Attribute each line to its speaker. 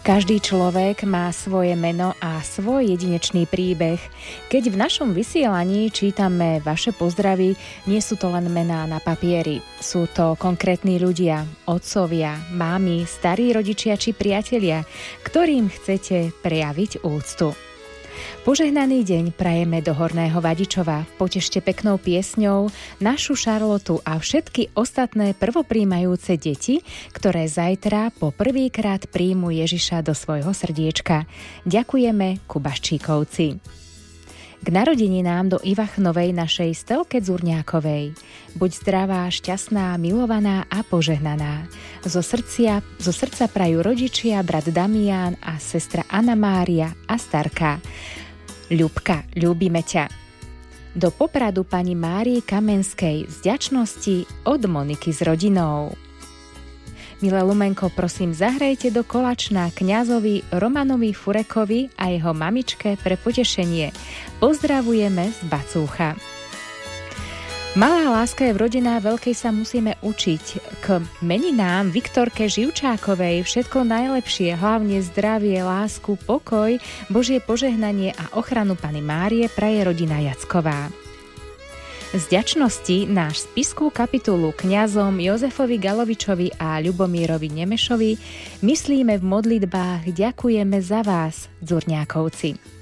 Speaker 1: Každý človek má svoje meno a svoj jedinečný príbeh. Keď v našom vysielaní čítame vaše pozdravy, nie sú to len mená na papieri. Sú to konkrétni ľudia, otcovia, mámy, starí rodičia či priatelia, ktorým chcete prejaviť úctu. Požehnaný deň prajeme do Horného Vadičova. Potešte peknou piesňou našu Šarlotu a všetky ostatné prvopríjmajúce deti, ktoré zajtra po prvýkrát príjmu Ježiša do svojho srdiečka. Ďakujeme, Kubaščíkovci. K narodeninám do Ivachnovej našej Stelke Dzurňákovej. Buď zdravá, šťastná, milovaná a požehnaná. Zo srdca prajú rodičia, brat Damián a sestra Anna Mária a starka. Ľubka, ľúbime ťa. Do Popradu pani Márii Kamenskej z vďačnosti od Moniky s rodinou. Milé Lumenko, prosím, zahrajte do Kolačna kňazovi Romanovi Furekovi a jeho mamičke pre potešenie. Pozdravujeme z Bacúcha. Malá láska je vrodená, veľkej sa musíme učiť. K meninám Viktorke Živčákovej všetko najlepšie, hlavne zdravie, lásku, pokoj, Božie požehnanie a ochranu Panny Márie praje rodina Jacková. Z vďačnosti náš spiskú kapitulu kňazom Jozefovi Galovičovi a Ľubomírovi Nemešovi myslíme v modlitbách, ďakujeme za vás, Dzurňákovci.